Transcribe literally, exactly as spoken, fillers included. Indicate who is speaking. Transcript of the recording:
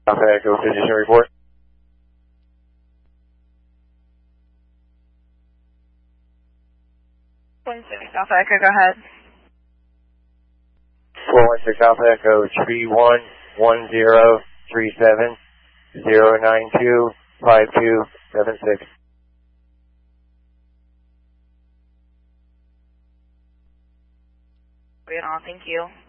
Speaker 1: Alpha Echo, position report.
Speaker 2: one six Alpha Echo, go ahead.
Speaker 1: four one six Alpha Echo, three one one zero three seven zero nine two five two seven six.
Speaker 2: Right on, thank you.